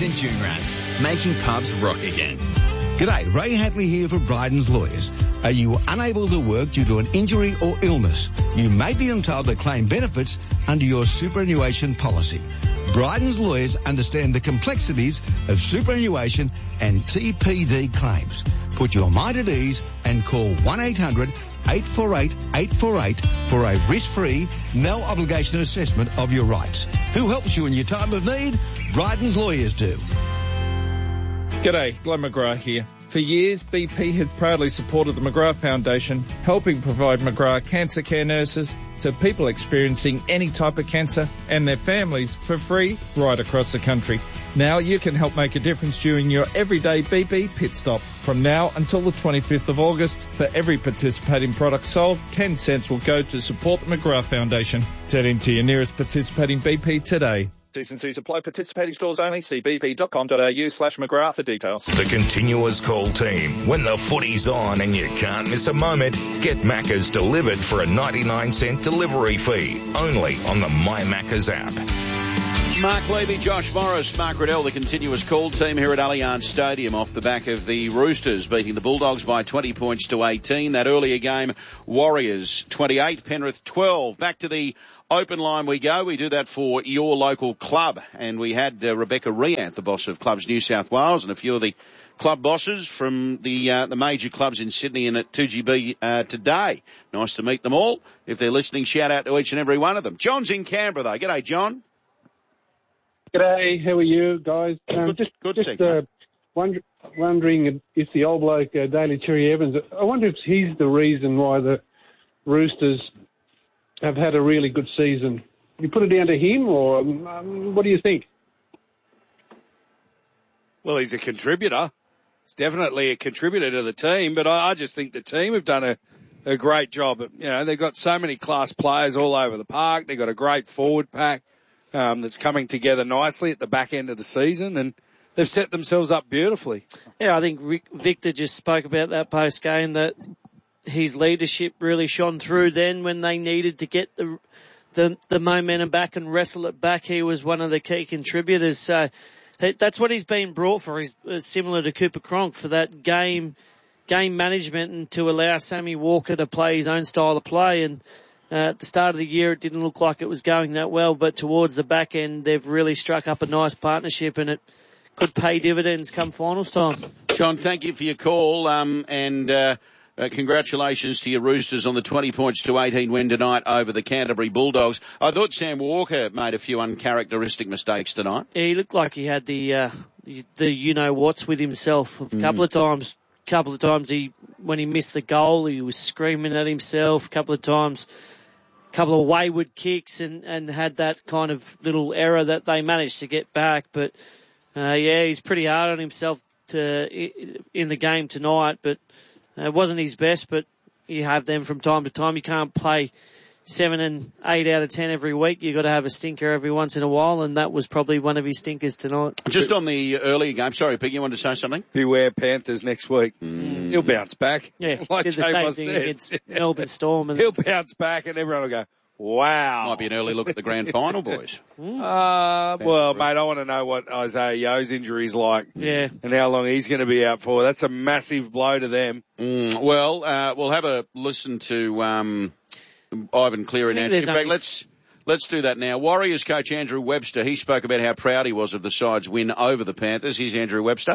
Lawyers and June Rats, making pubs rock again. G'day, Ray Hadley here for Bryden's Lawyers. Are you unable to work due to an injury or illness? You may be entitled to claim benefits under your superannuation policy. Bryden's Lawyers understand the complexities of superannuation and TPD claims. Put your mind at ease and call 1-800-848-848 for a risk-free, no-obligation assessment of your rights. Who helps you in your time of need? Bryden's Lawyers do. G'day, Glenn McGrath here. For years, BP has proudly supported the McGrath Foundation, helping provide McGrath cancer care nurses to people experiencing any type of cancer and their families for free right across the country. Now you can help make a difference during your everyday BP pit stop. From now until the 25th of August, for every participating product sold, 10 cents will go to support the McGrath Foundation. Head into your nearest participating BP today. T&Cs apply. Participating stores only. See bp.com.au/McGrath for details. The continuous call team. When the footy's on and you can't miss a moment, get Macca's delivered for a 99-cent delivery fee. Only on the My Macca's app. Mark Levy, Josh Morris, Mark Riddell, the continuous call team here at Allianz Stadium off the back of the Roosters beating the Bulldogs by 20 points to 18. That earlier game, Warriors 28, Penrith 12. Back to the open line we go. We do that for your local club. And we had Rebecca Riant, the boss of Clubs New South Wales, and a few of the club bosses from the major clubs in Sydney and at 2GB today. Nice to meet them all. If they're listening, shout out to each and every one of them. John's in Canberra, though. G'day, John. G'day, how are you guys? Wondering if the old bloke, Daly Cherry Evans, I wonder if he's the reason why the Roosters have had a really good season. You put it down to him, or what do you think? Well, he's a contributor. He's definitely a contributor to the team, but I just think the team have done a great job. You know, they've got so many class players all over the park. They've got a great forward pack. That's coming together nicely at the back end of the season, and they've set themselves up beautifully. Yeah, I think Victor just spoke about that post-game, that his leadership really shone through then when they needed to get the momentum back and wrestle it back. He was one of the key contributors. So that's what he's been brought for. He's similar to Cooper Cronk, for that game management and to allow Sammy Walker to play his own style of play. And at the start of the year, it didn't look like it was going that well, but towards the back end, they've really struck up a nice partnership, and it could pay dividends come finals time. John, thank you for your call, and congratulations to your Roosters on the 20 points to 18 win tonight over the Canterbury Bulldogs. I thought Sam Walker made a few uncharacteristic mistakes tonight. Yeah, he looked like he had the you-know-whats with himself a couple of times. When he missed the goal, he was screaming at himself. A couple of wayward kicks and had that kind of little error that they managed to get back. But, he's pretty hard on himself in the game tonight. But it wasn't his best, but you have them from time to time. You can't play 7 and 8 out of 10 every week. You've got to have a stinker every once in a while, and that was probably one of his stinkers tonight. Just on the earlier game, sorry, Pig, you wanted to say something? Beware Panthers next week. He'll bounce back. Yeah, like did the same thing against Melbourne Storm. And he'll bounce back and everyone will go, wow. Might be an early look at the grand final, boys. Well, mate, I want to know what Isaiah Yo's injury's like. Yeah. And how long he's going to be out for. That's a massive blow to them. Well, we'll have a listen to Ivan Cleary. In fact, let's do that now. Warriors coach Andrew Webster, he spoke about how proud he was of the side's win over the Panthers. Here's Andrew Webster.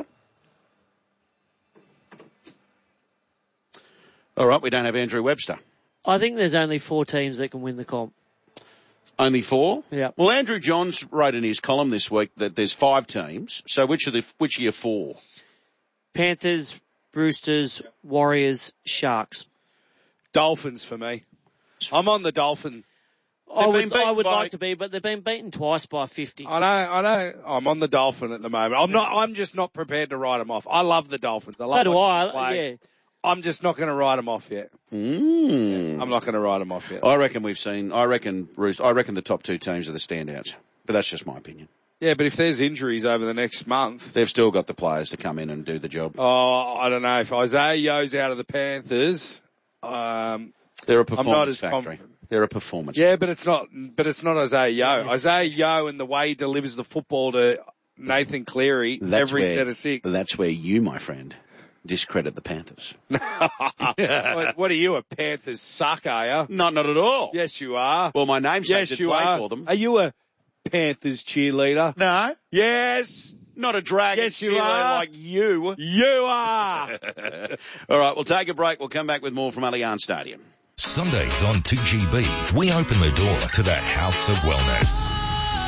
All right, we don't have Andrew Webster. I think there's only 4 teams that can win the comp. Only 4? Yeah. Well, Andrew Johns wrote in his column this week that there's 5 teams. So which are your 4? Panthers, Roosters, Warriors, Sharks. Dolphins for me. I'm on the Dolphin. I would like to be, but they've been beaten twice by 50. I know. I'm on the Dolphin at the moment. I'm just not prepared to write them off. I love the Dolphins. So do I. Yeah. I'm just not going to write them off yet. I'm not going to write them off yet. I reckon the top 2 teams are the standouts, but that's just my opinion. Yeah, but if there's injuries over the next month, they've still got the players to come in and do the job. Oh, I don't know. If Isaiah Yo's out of the Panthers, they're a performance factory. They're a performance. Yeah, but it's not Isaiah Yo. Isaiah Yo and the way he delivers the football to Nathan Cleary every set of 6. That's where you, my friend, discredit the Panthers. What are you, a Panthers sucker, are you? Not at all. Yes, you are. Well, my namesake did play for them. Are you a Panthers cheerleader? No. Yes. Not a Dragon cheerleader like you. You are. All right, we'll take a break. We'll come back with more from Allianz Stadium. Sundays on 2GB, we open the door to the House of Wellness.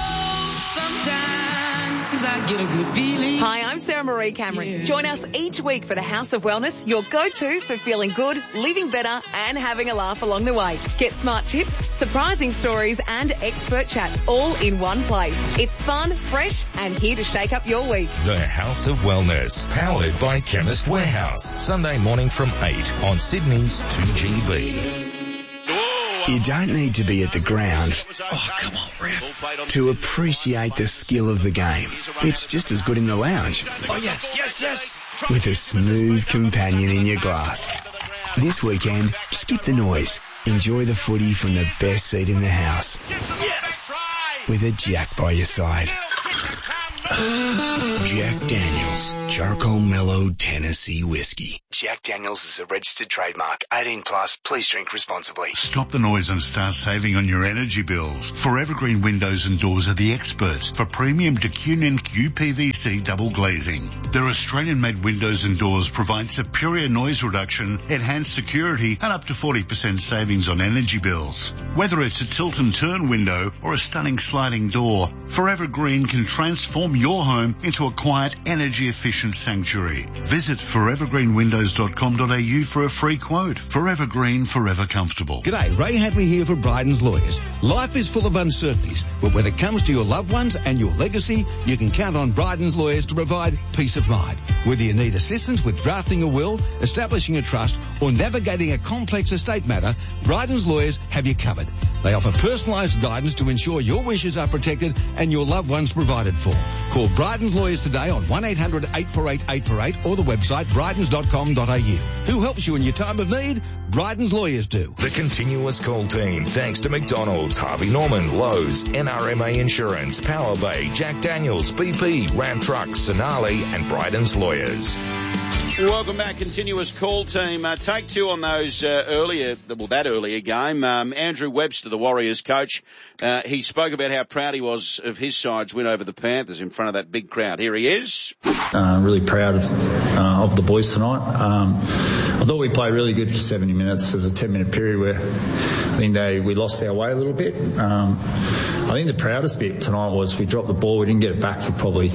I get a good feeling. Hi, I'm Sarah Marie Cameron. Join us each week for the House of Wellness, your go-to for feeling good, living better, and having a laugh along the way. Get smart tips, surprising stories, and expert chats all in one place. It's fun, fresh, and here to shake up your week. The House of Wellness, powered by Chemist Warehouse. Sunday morning from 8 on Sydney's 2GB. You don't need to be at the ground, to appreciate the skill of the game. It's just as good in the lounge. Oh, yes. With a smooth companion in your glass. This weekend, skip the noise. Enjoy the footy from the best seat in the house. Yes. With a Jack by your side. Jack Daniels, Charcoal Mellow Tennessee Whiskey. Jack Daniels is a registered trademark. 18 plus. Please drink responsibly. Stop the noise and start saving on your energy bills. Forever Green Windows and Doors are the experts for premium Decunion QPVC double glazing. Their Australian-made windows and doors provide superior noise reduction, enhanced security, and up to 40% savings on energy bills. Whether it's a tilt and turn window or a stunning sliding door, Forever Green can transform your home into a quiet, energy-efficient sanctuary. Visit forevergreenwindows.com.au for a free quote. Forever Green, forever comfortable. G'day, Ray Hadley here for Bryden's Lawyers. Life is full of uncertainties, but when it comes to your loved ones and your legacy, you can count on Bryden's Lawyers to provide peace of mind. Whether you need assistance with drafting a will, establishing a trust, or navigating a complex estate matter, Bryden's Lawyers have you covered. They offer personalised guidance to ensure your wishes are protected and your loved ones provided for. Call Bryden's Lawyers today on 1-800-848-848 or the website brydens.com.au. Who helps you in your time of need? Bryden's Lawyers do. The continuous call team, thanks to McDonald's, Harvey Norman, Lowe's, NRMA Insurance, Power Bay, Jack Daniels, BP, Ram Trucks, Sonali, and Bryden's Lawyers. Welcome back, continuous call team. Take two on those that earlier game. Andrew Webster, the Warriors coach, he spoke about how proud he was of his side's win over the Panthers in front of that big crowd. Here he is. Really proud of the boys tonight. I thought we played really good for 70 minutes. It was a 10-minute period where I think we lost our way a little bit. I think the proudest bit tonight was we dropped the ball. We didn't get it back for probably,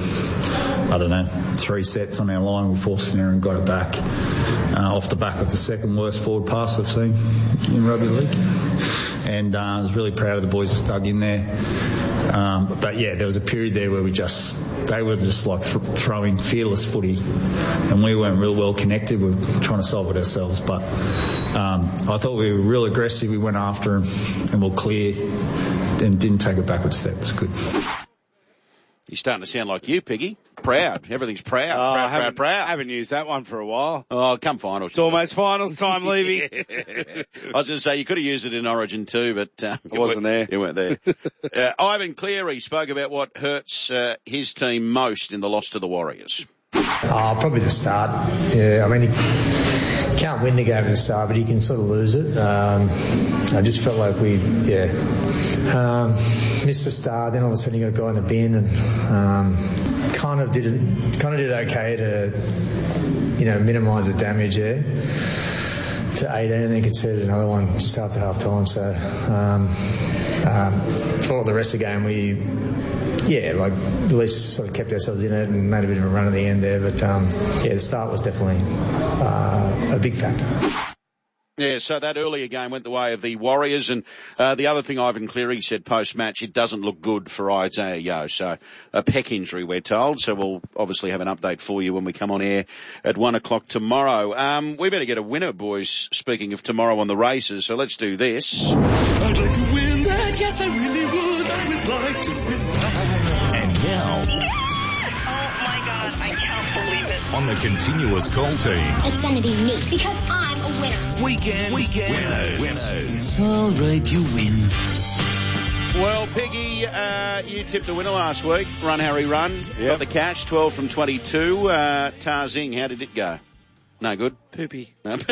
3 sets on our line. We forced it in and got it back off the back of the second worst forward pass I've seen in rugby league. And I was really proud of the boys that dug in there. But yeah, there was a period there where they were just like throwing fearless footy, and we weren't real well connected. We were trying to solve it ourselves. But I thought we were real aggressive. We went after them and were clear and didn't take a backward step. It was good. You're starting to sound like you, Piggy. Proud. Everything's proud. Proud. I haven't used that one for a while. Oh, come finals. It's almost finals time, Levy. I was going to say, you could have used it in Origin too, but I wasn't there. You weren't there. Ivan Cleary spoke about what hurts his team most in the loss to the Warriors. Probably the start. Yeah, I mean, you can't win the game at the start, but you can sort of lose it. I just felt like we missed the start. Then all of a sudden you got a guy in the bin, and kind of did okay to minimise the damage there to 18, and then conceded another one just after half time. So for the rest of the game, at least sort of kept ourselves in it and made a bit of a run at the end there. But the start was definitely a big factor. Yeah, so that earlier game went the way of the Warriors, and the other thing Ivan Cleary said post-match, it doesn't look good for Isaiah Yeo. So a pec injury, we're told. So we'll obviously have an update for you when we come on air at 1 o'clock tomorrow. We better get a winner, boys, speaking of tomorrow on the races. So let's do this. I'd like to win that, yes I really would. I would like to win that. And now, oh my God, I can't believe it. on the continuous call team, It's going to be me because I'm a winner. Weekend winners. All right, you win. Well, Piggy, you tipped the winner last week. Run, Harry, run. Yep. Got the cash, 12 from 22. Tarzing, how did it go? No good? Poopy.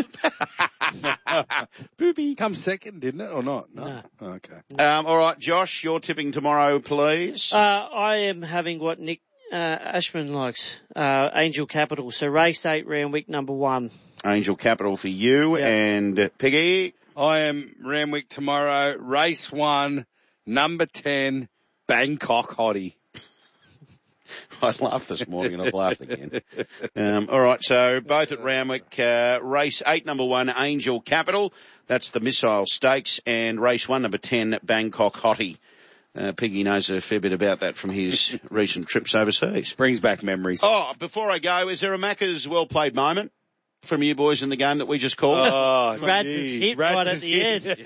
Poopy. Come second, didn't it, or not? No. Okay. All right, Josh, you're tipping tomorrow, please. I am having what Nick Ashman likes, Angel Capital. So race 8, Randwick, number 1. Angel Capital for you. Yep. And Piggy? I am Randwick tomorrow, race 1, number 10, Bangkok Hottie. I laughed this morning and I've laughed again. All right, so both at Randwick, race 8, number 1, Angel Capital. That's the Missile Stakes. And race 1, number 10, Bangkok Hottie. Piggy knows a fair bit about that from his recent trips overseas. Brings back memories. Oh, before I go, is there a Macca's well-played moment from you boys in the game that we just called? Oh, Rad's hit right at the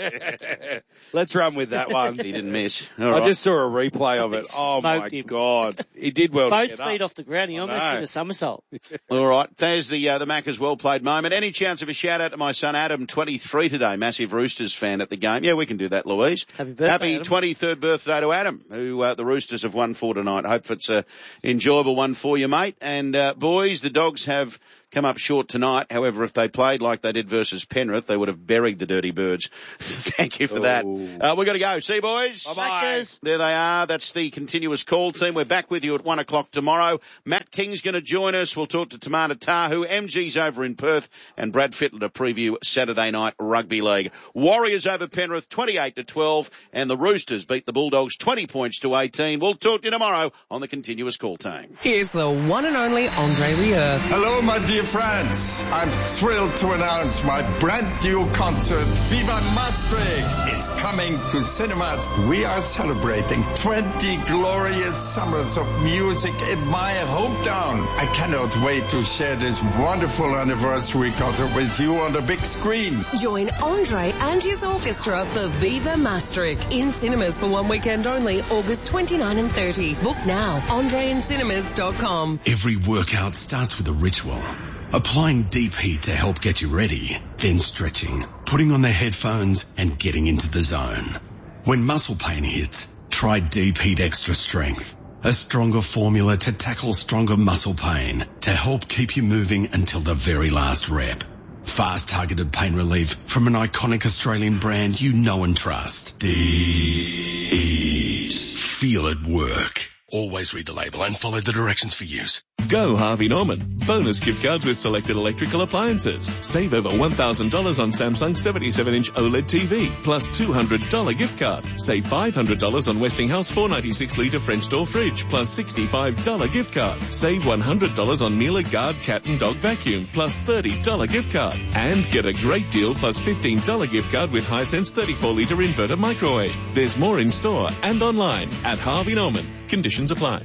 end. Let's run with that one. He didn't miss. All right. I just saw a replay of it. Oh, my God. He did well Both to get feet up. off the ground. He almost did a somersault. All right. There's the Macca's well-played moment. Any chance of a shout-out to my son Adam, 23 today, massive Roosters fan at the game? Yeah, we can do that, Louise. Happy birthday, Happy Adam. 23rd birthday to Adam, who the Roosters have won for tonight. Hope it's an enjoyable one for you, mate. And, boys, the Dogs have come up short tonight. However, if they played like they did versus Penrith, they would have buried the Dirty Birds. Thank you for that. We've got to go. See you, boys. Bye-bye. There they are. That's the continuous call team. We're back with you at 1 o'clock tomorrow. Matt King's going to join us. We'll talk to Tamara Tahu. MG's over in Perth, and Brad Fittler to preview Saturday night rugby league. Warriors over Penrith 28-12, and the Roosters beat the Bulldogs 20 points to 18. We'll talk to you tomorrow on the continuous call team. Here's the one and only Andre Rieu. Hello, my dear friends. I'm thrilled to announce my brand new concert, Viva Maastricht, is coming to cinemas. We are celebrating 20 glorious summers of music in my hometown. I cannot wait to share this wonderful anniversary concert with you on the big screen. Join Andre and his orchestra for Viva Maastricht in cinemas for one weekend only, August 29 and 30. Book now, andreincinemas.com. Every workout starts with a ritual. Applying deep heat to help get you ready, then stretching, putting on the headphones and getting into the zone. When muscle pain hits, try Deep Heat Extra Strength, a stronger formula to tackle stronger muscle pain to help keep you moving until the very last rep. Fast targeted pain relief from an iconic Australian brand you know and trust. Deep Heat. Feel it work. Always read the label and follow the directions for use. Go Harvey Norman. Bonus gift cards with selected electrical appliances. Save over $1,000 on Samsung 77-inch OLED TV, plus $200 gift card. Save $500 on Westinghouse 496-litre French door fridge, plus $65 gift card. Save $100 on Miele Guard cat and dog vacuum, plus $30 gift card. And get a great deal plus $15 gift card with Hisense 34-litre inverter microwave. There's more in store and online at Harvey Norman. Conditions apply.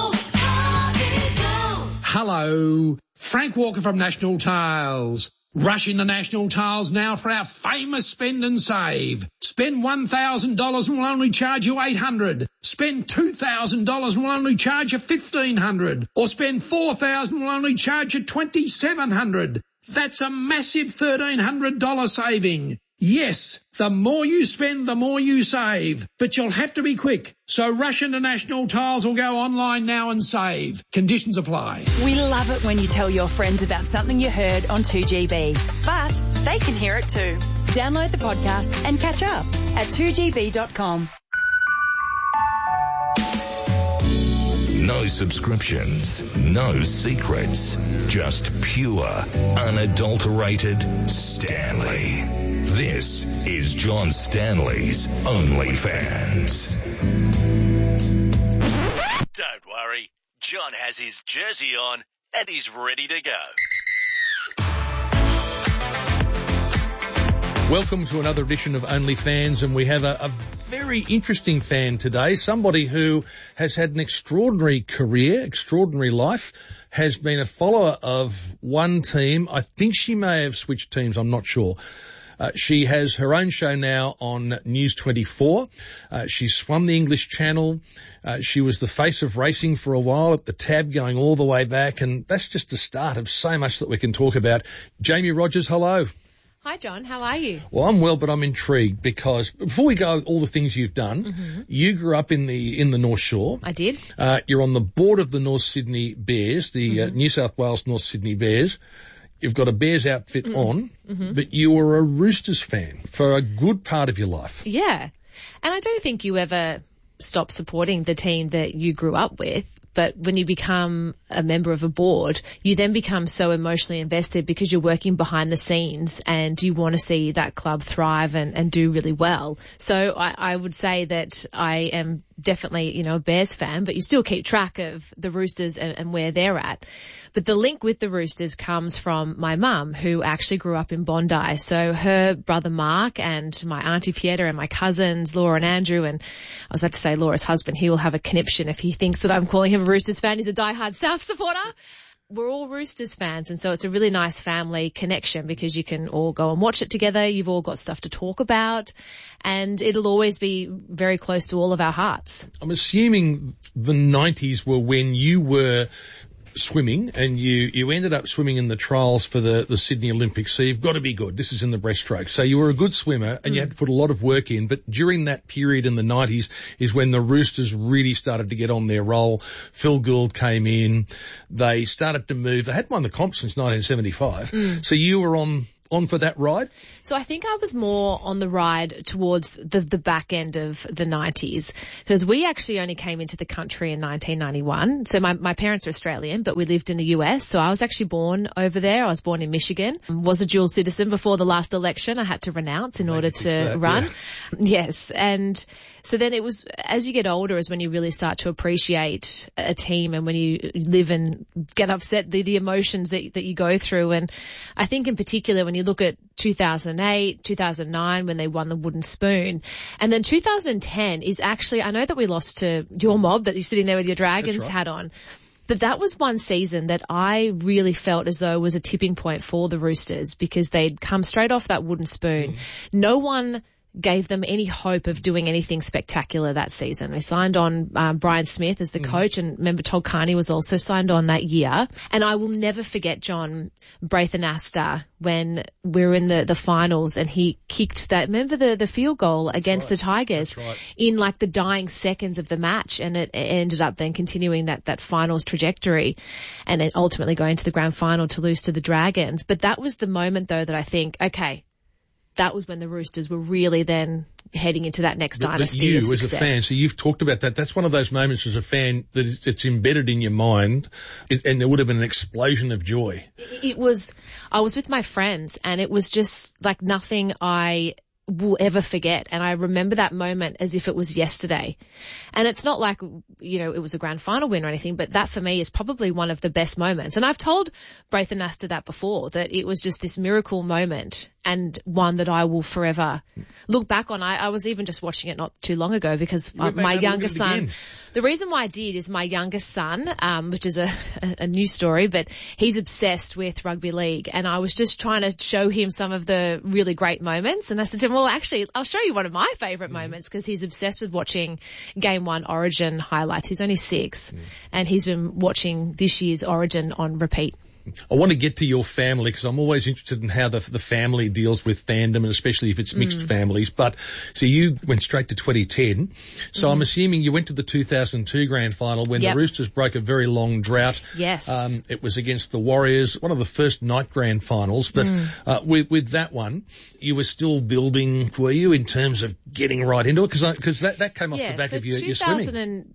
Hello, Frank Walker from National Tiles. Rush into National Tiles now for our famous spend and save. Spend $1,000 and we'll only charge you $800. Spend $2,000 and we'll only charge you $1,500. Or spend $4,000 and we'll only charge you $2,700. That's a massive $1,300 saving. Yes, the more you spend, the more you save. But you'll have to be quick. So rush into National Tiles or go online now and save. Conditions apply. We love it when you tell your friends about something you heard on 2GB. But they can hear it too. Download the podcast and catch up at 2gb.com. No subscriptions, no secrets, just pure, unadulterated Stanley. This is John Stanley's OnlyFans. Don't worry, John has his jersey on and he's ready to go. Welcome to another edition of OnlyFans, and we have a very interesting fan today, somebody who has had an extraordinary career, extraordinary life, has been a follower of one team. I think she may have switched teams, I'm not sure. She has her own show now on News 24. She's swum the English Channel. She was the face of racing for a while at the Tab going all the way back, and that's just the start of so much that we can talk about. Jamie Rogers, hello. Hi, John. How are you? Well, I'm well, but I'm intrigued because before we go all the things you've done, you grew up in the North Shore. I did. You're on the board of the North Sydney Bears, the New South Wales North Sydney Bears. You've got a Bears outfit on, but you were a Roosters fan for a good part of your life. Yeah. And I don't think you ever stop supporting the team that you grew up with. But when you become a member of a board, you then become so emotionally invested because you're working behind the scenes and you want to see that club thrive and do really well. So I would say that I am definitely, a Bears fan, but you still keep track of the Roosters and where they're at. But the link with the Roosters comes from my mum, who actually grew up in Bondi. So her brother Mark and my auntie Pieta and my cousins, Laura and Andrew, and I was about to say Laura's husband, he will have a conniption if he thinks that I'm calling him a Roosters fan. He's a diehard South supporter. We're all Roosters fans, and so it's a really nice family connection because you can all go and watch it together. You've all got stuff to talk about, and it'll always be very close to all of our hearts. I'm assuming the 90s were when you were swimming and you ended up swimming in the trials for the Sydney Olympics. So you've got to be good. This is in the breaststroke. So you were a good swimmer and you had to put a lot of work in. But during that period in the 90s is when the Roosters really started to get on their roll. Phil Gould came in. They started to move. They hadn't won the comp since 1975. So you were on for that ride? So I think I was more on the ride towards the back end of the 90s because we actually only came into the country in 1991. So my parents are Australian, but we lived in the US. So I was actually born over there. I was born in Michigan, was a dual citizen before the last election. I had to renounce in order to run. Yeah. Yes. And so then it was, as you get older is when you really start to appreciate a team and when you live and get upset, the emotions that you go through. And I think in particular when you look at 2008, 2009 when they won the wooden spoon. And then 2010 is actually, I know that we lost to your mob that you're sitting there with your Dragons hat on. But that was one season that I really felt as though was a tipping point for the Roosters because they'd come straight off that wooden spoon. No one gave them any hope of doing anything spectacular that season. They signed on Brian Smith as the coach, and remember Todd Carney was also signed on that year. And I will never forget, John, Braithen Astor, when we were in the finals and he kicked that, remember the field goal against the Tigers in like the dying seconds of the match, and it ended up then continuing that finals trajectory and then ultimately going to the grand final to lose to the Dragons. But that was the moment though that I think, okay, that was when the Roosters were really then heading into that next dynasty of success. As a fan, so you've talked about that. That's one of those moments as a fan that it's embedded in your mind, and there would have been an explosion of joy. I was with my friends, and it was just like nothing I will ever forget. And I remember that moment as if it was yesterday. And it's not like, it was a grand final win or anything, but that for me is probably one of the best moments. And I've told Braithen Astor that before, that it was just this miracle moment and one that I will forever look back on. I was even just watching it not too long ago because my younger son, the reason why I did is my youngest son, which is a new story, but he's obsessed with rugby league. And I was just trying to show him some of the really great moments. And I said to him, well, actually, I'll show you one of my favourite moments because he's obsessed with watching Game 1 Origin highlights. He's only 6 and he's been watching this year's Origin on repeat. I want to get to your family because I'm always interested in how the family deals with fandom, and especially if it's mixed families. But so you went straight to 2010. So I'm assuming you went to the 2002 grand final when the Roosters broke a very long drought. Yes. It was against the Warriors, one of the first night grand finals. But with that one, you were still building, were you, in terms of getting right into it? Because that came off the back of your swimming.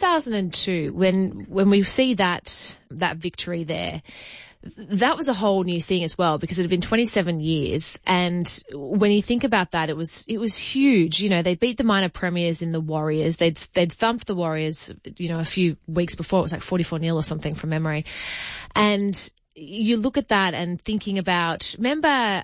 2002, when we see that victory there, that was a whole new thing as well because it had been 27 years. And when you think about that, it was huge. They beat the minor premiers in the Warriors. They'd thumped the Warriors, a few weeks before. It was like 44-0 or something from memory. And you look at that and thinking about, remember,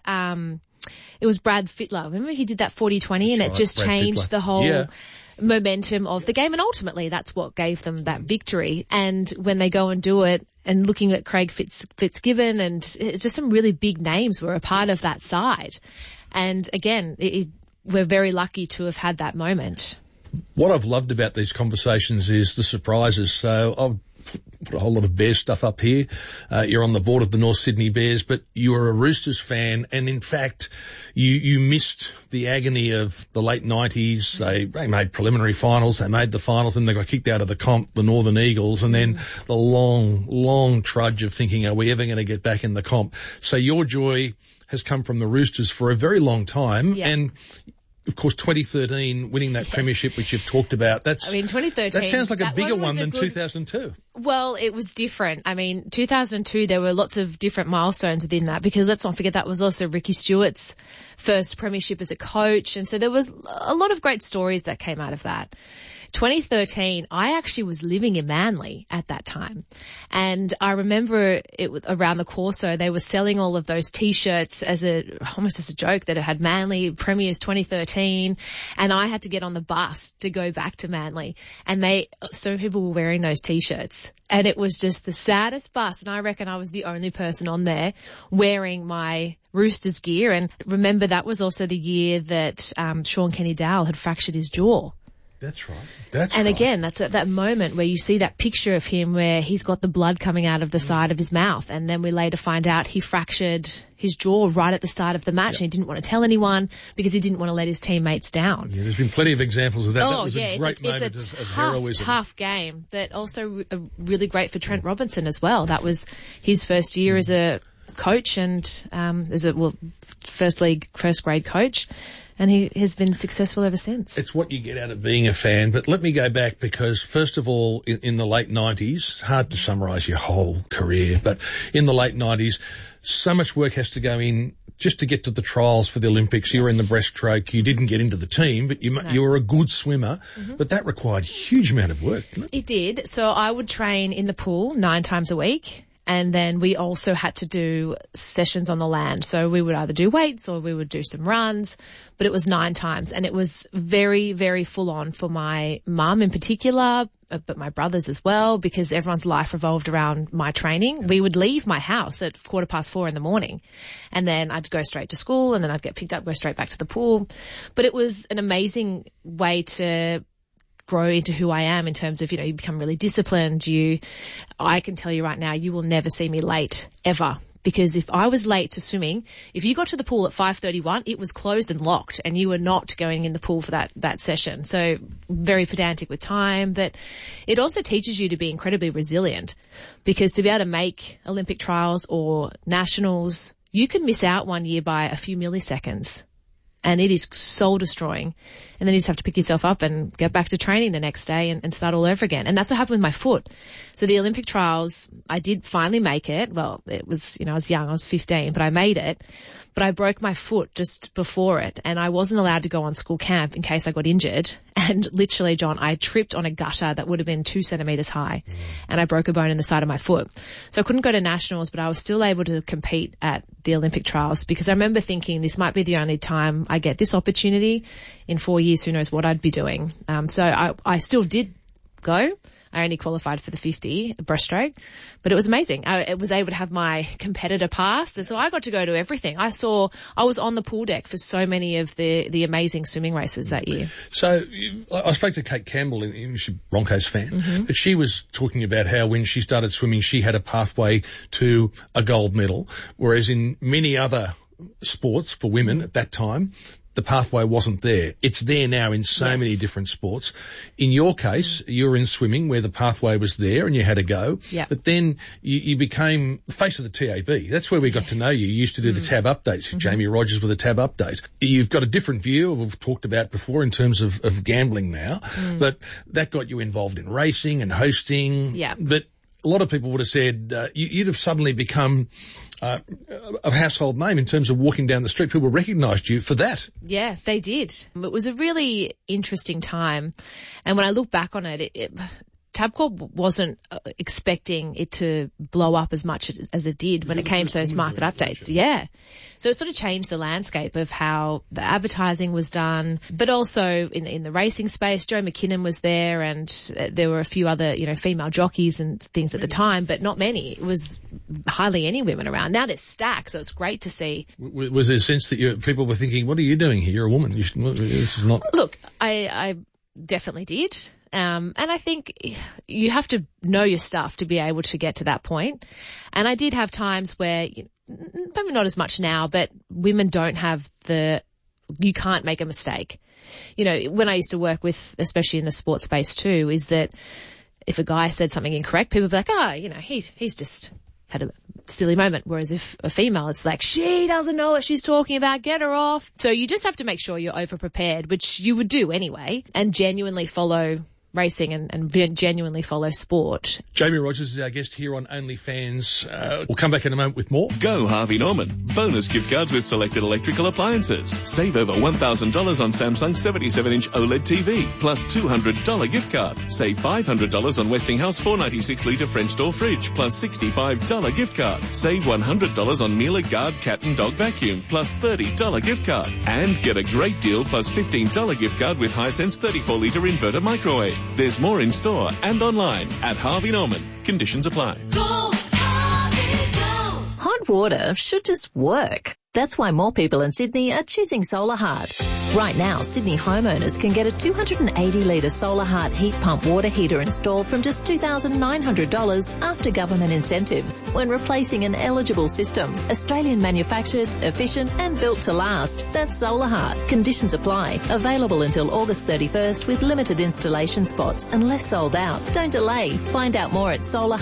it was Brad Fittler. Remember he did that 40-20 and it just changed the whole momentum of the game, and ultimately that's what gave them that victory. And when they go and do it, and looking at Craig Fitzgibbon and just some really big names were a part of that side. And again, we're very lucky to have had that moment. What I've loved about these conversations is the surprises. So put a whole lot of Bears stuff up here. You're on the board of the North Sydney Bears, but you were a Roosters fan, and in fact, you missed the agony of the late 90s. They made preliminary finals, they made the finals, and they got kicked out of the comp, the Northern Eagles, and then the long trudge of thinking, are we ever going to get back in the comp? So your joy has come from the Roosters for a very long time, and of course, 2013, winning that premiership, which you've talked about, 2013. That sounds like a bigger one than 2002. Well, it was different. 2002, there were lots of different milestones within that, because let's not forget that was also Ricky Stewart's first premiership as a coach. And so there was a lot of great stories that came out of that. 2013, I actually was living in Manly at that time. And I remember it around the Corso, they were selling all of those T-shirts almost as a joke that it had Manly Premiers 2013. And I had to get on the bus to go back to Manly. And so many people were wearing those T-shirts. And it was just the saddest bus. And I reckon I was the only person on there wearing my Roosters gear. And remember, that was also the year that Sean Kenny-Dowell had fractured his jaw. That's right. And again, that's at that moment where you see that picture of him where he's got the blood coming out of the side of his mouth. And then we later find out he fractured his jaw right at the start of the match, and he didn't want to tell anyone because he didn't want to let his teammates down. Yeah, there's been plenty of examples of that. That was a great moment of heroism. Tough game, but also really great for Trent Robinson as well. That was his first year as a coach and first grade coach. And he has been successful ever since. It's what you get out of being a fan. But let me go back, because first of all, in the late 90s, hard to summarise your whole career, but in the late 90s, so much work has to go in just to get to the trials for the Olympics. You were in the breaststroke. You didn't get into the team, but you were a good swimmer. But that required a huge amount of work, didn't it? It did. So I would train in the pool 9 times a week. And then we also had to do sessions on the land. So we would either do weights or we would do some runs, but it was 9 times. And it was very, very full on for my mum in particular, but my brothers as well, because everyone's life revolved around my training. We would leave my house at 4:15 in the morning, and then I'd go straight to school, and then I'd get picked up, go straight back to the pool. But it was an amazing way to grow into who I am in terms of, you become really disciplined. I can tell you right now, you will never see me late ever. Because if I was late to swimming, if you got to the pool at 5:31, it was closed and locked, and you were not going in the pool for that session. So very pedantic with time, but it also teaches you to be incredibly resilient, because to be able to make Olympic trials or nationals, you can miss out one year by a few milliseconds. And it is soul destroying. And then you just have to pick yourself up and get back to training the next day and start all over again. And that's what happened with my foot. So the Olympic trials, I did finally make it. Well, it was, I was young, I was 15, but I made it. But I broke my foot just before it, and I wasn't allowed to go on school camp in case I got injured. And literally, John, I tripped on a gutter that would have been 2 centimetres high, and I broke a bone in the side of my foot. So I couldn't go to nationals, but I was still able to compete at the Olympic trials, because I remember thinking this might be the only time I get this opportunity. In 4 years, who knows what I'd be doing. So I still did go. I only qualified for the 50 breaststroke, but it was amazing. I was able to have my competitor pass, and so I got to go to everything. I was on the pool deck for so many of the amazing swimming races that year. So I spoke to Kate Campbell, she's a Broncos fan, but she was talking about how when she started swimming, she had a pathway to a gold medal, whereas in many other sports for women at that time, the pathway wasn't there. It's there now in so many different sports. In your case, you were in swimming where the pathway was there and you had a go. Yep. But then you became the face of the TAB. That's where we got to know you. You used to do the tab updates. Jamie Rogers with a tab update. You've got a different view we've talked about before in terms of gambling now, but that got you involved in racing and hosting. Yeah. But a lot of people would have said you'd have suddenly become a household name in terms of walking down the street. People recognised you for that. Yeah, they did. It was a really interesting time. And when I look back on it, Tabcorp wasn't expecting it to blow up as much as it did when it came to those market updates. Yeah. So it sort of changed the landscape of how the advertising was done, but also in the racing space. Joe McKinnon was there, and there were a few other, female jockeys and things at the time, but not many. It was hardly any women around. Now they're stacked, so it's great to see. Was there a sense that people were thinking, what are you doing here? You're a woman. This is not... Look, I definitely did. And I think you have to know your stuff to be able to get to that point. And I did have times where, maybe not as much now, but women don't have you can't make a mistake. You know, when I used to work with, especially in the sports space too, is that if a guy said something incorrect, people would be like, oh, you know, he's just had a silly moment. Whereas if a female, it's like, she doesn't know what she's talking about, get her off. So you just have to make sure you're over prepared, which you would do anyway, and genuinely follow racing and genuinely follow sport. Jamie Rogers is our guest here on OnlyFans. We'll come back in a moment with more. Go Harvey Norman. Bonus gift cards with selected electrical appliances. Save over $1,000 on Samsung 77-inch OLED TV, plus $200 gift card. Save $500 on Westinghouse 496-litre French door fridge, plus $65 gift card. Save $100 on Miele Guard cat and dog vacuum, plus $30 gift card. And get a great deal plus $15 gift card with Hisense 34-litre inverter microwave. There's more in store and online at Harvey Norman. Conditions apply. Go, Harvey, go. Hot water should just work. That's why more people in Sydney are choosing Solar Heart. Right now, Sydney homeowners can get a 280-litre Solar Heart heat pump water heater installed from just $2,900 after government incentives when replacing an eligible system. Australian manufactured, efficient and built to last. That's Solar Heart. Conditions apply. Available until August 31st with limited installation spots unless sold out. Don't delay. Find out more at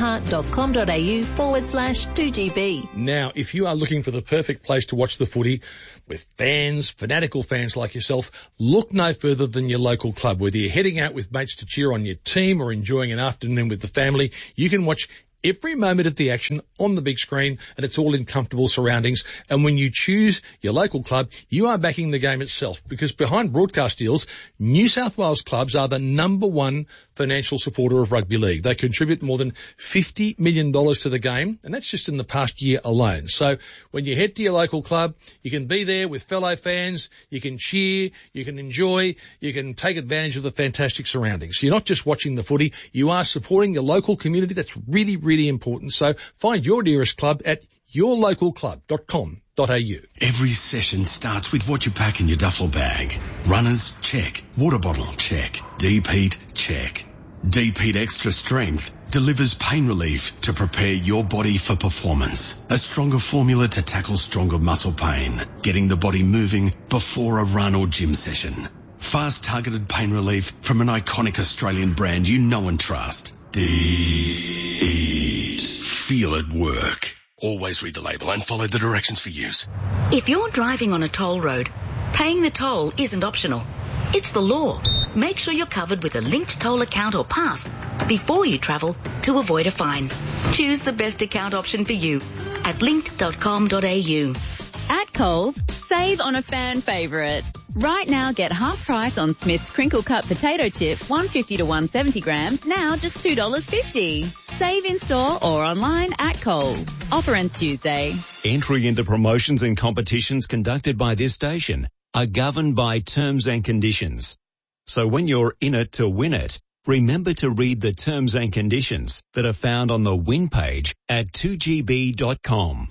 solarheart.com.au/2GB. Now, if you are looking for the perfect place to watch the footy with fans, fanatical fans like yourself, look no further than your local club. Whether you're heading out with mates to cheer on your team or enjoying an afternoon with the family, you can watch every moment of the action on the big screen, and it's all in comfortable surroundings. And when you choose your local club, you are backing the game itself, because behind broadcast deals, New South Wales clubs are the number one financial supporter of rugby league. They contribute more than $50 million to the game, and that's just in the past year alone. So when you head to your local club, you can be there with fellow fans, you can cheer, you can enjoy, you can take advantage of the fantastic surroundings. You're not just watching the footy, you are supporting your local community. That's really, really important. So find your nearest club at yourlocalclub.com.au. Every session starts with what you pack in your duffel bag. Runners, check. Water bottle, check. Deep heat, check. Deep Heat Extra Strength delivers pain relief to prepare your body for performance. A stronger formula to tackle stronger muscle pain, getting the body moving before a run or gym session. Fast targeted pain relief from an iconic Australian brand you know and trust. Deep. Feel it work. Always read the label and follow the directions for use. If you're driving on a toll road, paying the toll isn't optional. It's the law. Make sure you're covered with a linked toll account or pass before you travel to avoid a fine. Choose the best account option for you at linked.com.au. At Coles, save on a fan favourite. Right now, get half price on Smith's crinkle cut potato chips, 150 to 170 grams, now just $2.50. Save in store or online at Coles. Offer ends Tuesday. Entry into promotions and competitions conducted by this station are governed by terms and conditions. So when you're in it to win it, remember to read the terms and conditions that are found on the win page at 2gb.com.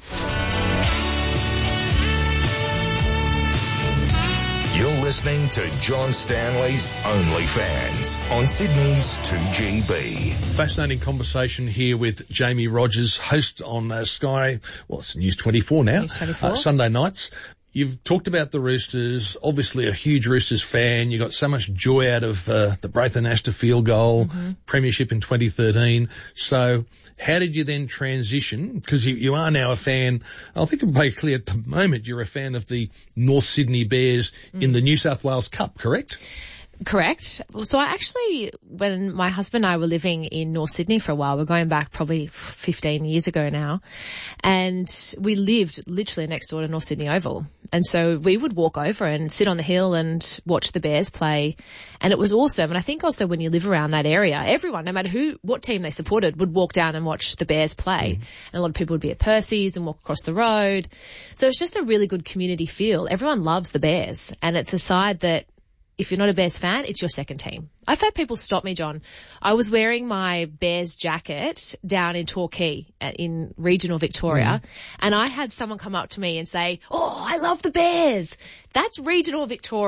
You're listening to John Stanley's OnlyFans on Sydney's 2GB. Fascinating conversation here with Jamie Rogers, host on Sky, well, it's News 24 now, News 24. Sunday nights. You've talked about the Roosters, obviously a huge Roosters fan. You got so much joy out of the Braithen Astor field goal, premiership in 2013. So how did you then transition? Because you are now a fan. I think it's very clear at the moment you're a fan of the North Sydney Bears in the New South Wales Cup, correct? Correct. So I actually, when my husband and I were living in North Sydney for a while, we're going back probably 15 years ago now, and we lived literally next door to North Sydney Oval. And so we would walk over and sit on the hill and watch the Bears play. And it was awesome. And I think also when you live around that area, everyone, no matter what team they supported, would walk down and watch the Bears play. And a lot of people would be at Percy's and walk across the road. So it's just a really good community feel. Everyone loves the Bears, and it's a side that, if you're not a Bears fan, it's your second team. I've had people stop me, John. I was wearing my Bears jacket down in Torquay in regional Victoria, and I had someone come up to me and say, "Oh, I love the Bears." That's regional Victoria.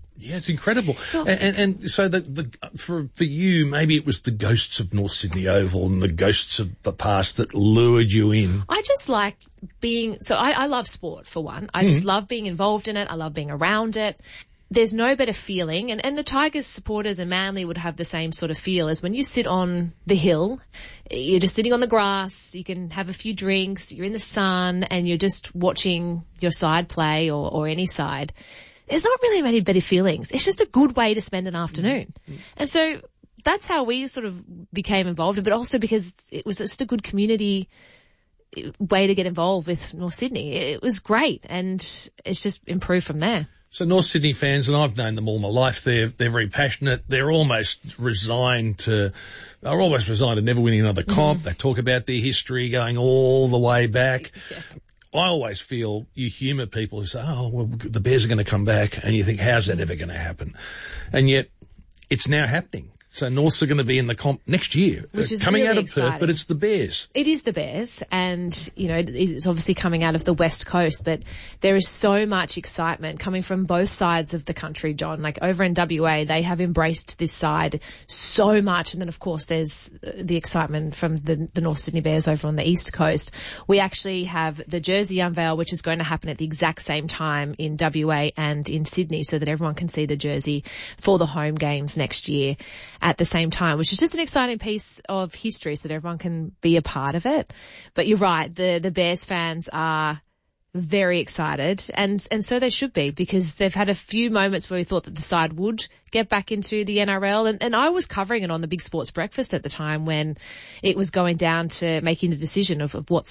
Yeah, it's incredible. And so for you, maybe it was the ghosts of North Sydney Oval and the ghosts of the past that lured you in. I just like I love sport for one. I just love being involved in it. I love being around it. There's no better feeling, and the Tigers supporters and Manly would have the same sort of feel as when you sit on the hill, you're just sitting on the grass, you can have a few drinks, you're in the sun, and you're just watching your side play or any side. There's not really many better feelings. It's just a good way to spend an afternoon. And so that's how we sort of became involved, but also because it was just a good community way to get involved with North Sydney. It was great, and it's just improved from there. So North Sydney fans, and I've known them all my life, they're very passionate. They're almost resigned to never winning another comp. They talk about their history going all the way back. Yeah. I always feel you humour people who say, oh, well, the Bears are going to come back, and you think, how's that ever going to happen? And yet it's now happening. So Norths are going to be in the comp next year. Which is coming really out of exciting. Perth, but it's the Bears. It is the Bears, and, it's obviously coming out of the West Coast, but there is so much excitement coming from both sides of the country, John. Like over in WA, they have embraced this side so much, and then of course there's the excitement from the North Sydney Bears over on the East Coast. We actually have the jersey unveil, which is going to happen at the exact same time in WA and in Sydney, so that everyone can see the jersey for the home games next year at the same time, which is just an exciting piece of history so that everyone can be a part of it. But you're right, the Bears fans are very excited, and so they should be, because they've had a few moments where we thought that the side would get back into the NRL, and I was covering it on the Big Sports Breakfast at the time when it was going down to making the decision of what